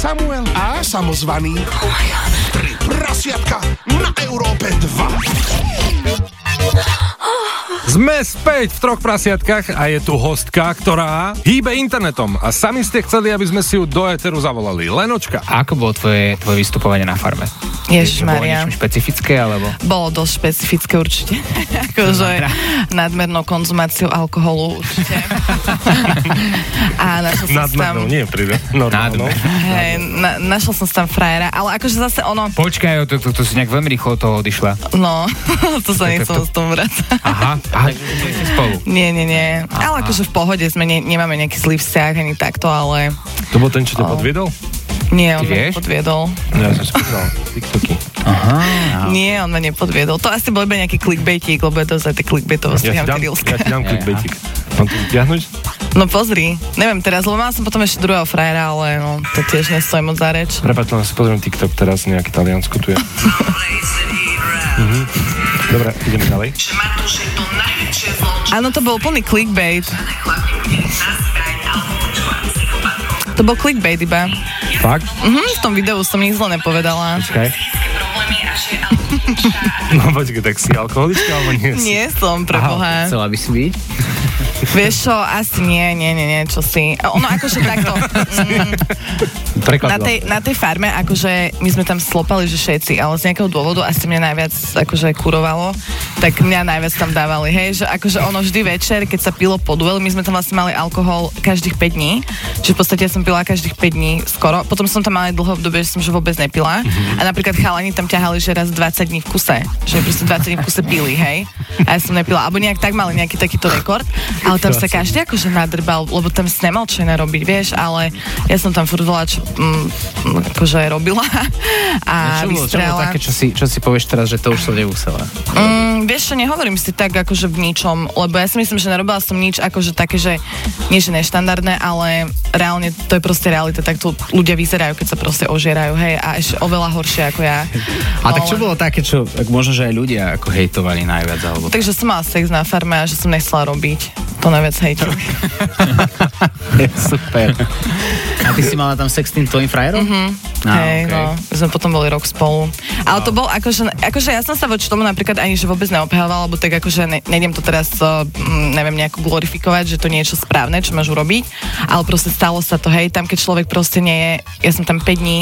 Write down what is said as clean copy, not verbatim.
Samuel a samozvaný. Tri prasiatka na Európe 2. Sme späť v Troch prasiatkách a je tu hostka, ktorá hýbe internetom a sami ste chceli, aby sme si ju do éteru zavolali. Lenočka. A ako bolo tvoje vystupovanie na farme? Ježišmaria. Bolo niečo špecifické, alebo? Bolo dosť špecifické určite. Akože nadmernou konzumáciou alkoholu určite. A našiel som Nadmernou, tam... nie príde. Normálnou. Hej, našiel som tam frajera, ale akože zase ono... Počkaj, to si nejak veľmi rýchlo od toho odišla. No, to sa nechcem s tom vrácať. Aha, spolu. Nie. Ale akože v pohode sme, nemáme nejaký zlý vzťah ani takto, ale... To bol ten, čo ťa podviedol? Nie, on ma nepodviedol. Ja som spýtal TikToky. Aha. Nie, on ma nepodviedol. To asi bol iba nejaký clickbaitík, lebo je to za tie clickbaitovosti Ja Kyrillska. ti dám clickbaitík. Mám to vyťahnuť? No pozri, neviem teraz, lebo mal som potom ešte druhého frajera, ale no, to tiež nestojí moc za reč. Prepáč, len si pozriem TikTok teraz, nejaký Taliansko tu je. Dobre, ideme ďalej. Áno, to bol plný clickbait. To bol clickbait iba. Fakt? V tom videu som nič zle nepovedala. Počkaj. No počkaj, tak si alkoholička, alebo nie si? Nie som, preboha. Chcela by si byť? Vieš čo, asi nie, čo si. Ono akože takto. Na tej farme, akože my sme tam slopali, že všetci, ale z nejakého dôvodu asi mňa najviac akože kurovalo, tak mňa najviac tam dávali, hej, že akože ono vždy večer, keď sa pilo po duel, my sme tam vlastne mali alkohol každých 5 dní, čiže v podstate ja som pila každých 5 dní skoro, potom som tam mala dlho obdobie, že som že vôbec nepila a napríklad chalani tam ťahali, že raz 20 dní v kuse, že proste 20 dní v kuse pili, hej, a ja som nepila, alebo nejak tak mali nejaký takýto rekord, ale tam sa každý akože nadrbal, lebo tam si nemal čo iné robiť, vieš, ale ja som tam furt volala, čo akože robila a vystrela. Čo bolo také, čo si povieš teraz, že to už som nemusela? Vieš čo, nehovorím si tak akože v ničom, lebo ja si myslím, že nerobila som nič akože také, že nie že neštandardné, ale reálne to je proste realita, tak tu ľudia vyzerajú, keď sa proste ožierajú, hej, a ešte oveľa horšie ako ja. A tak čo bolo také, čo možno, že aj ľudia ako hejtovali najviac, alebo... Takže som mala sex na farme a že som nechcela robiť. To najviac hejtili. Super. A ty si mala tam sex s tým tvojim frajerom? Hej, okay. No, my sme potom boli rok spolu. Ale to bol akože ja som sa voči tomu napríklad ani, že vôbec neobhávala, lebo tak akože nejdem to teraz, neviem, nejako glorifikovať, že to nie je čo správne, čo máš urobiť, ale proste stalo sa to, hej, tam keď človek proste nie je, ja som tam 5 dní